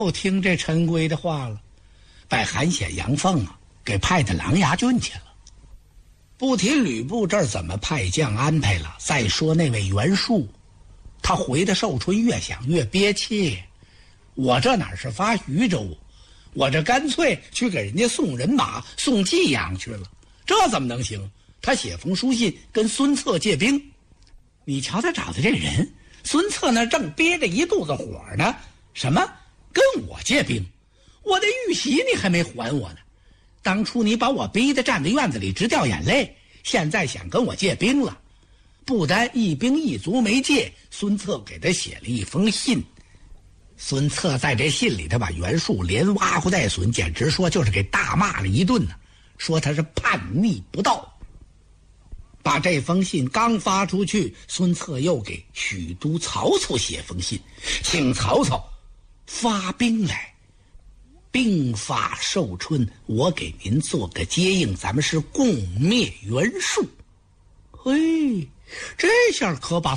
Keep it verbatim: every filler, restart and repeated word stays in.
又听这陈规的话了，把韩显、杨凤啊给派到琅琊郡去了。不提吕布这儿怎么派将安排了，再说那位袁术，他回到寿春越想越憋气。我这哪是发徐州，我这干脆去给人家送人马、送济阳去了，这怎么能行？他写封书信跟孙策借兵。你瞧他找的这人，孙策那正憋着一肚子火呢，什么跟我借兵？我的玉玺你还没还我呢，当初你把我逼得站在院子里直掉眼泪，现在想跟我借兵了。不单一兵一卒没借，孙策给他写了一封信。孙策在这信里头把袁术连挖苦带损，简直说就是给大骂了一顿呢，说他是叛逆不道。把这封信刚发出去，孙策又给许都曹操写封信，请曹操发兵来，兵发寿春，我给您做个接应，咱们是共灭袁术。嘿，这下可把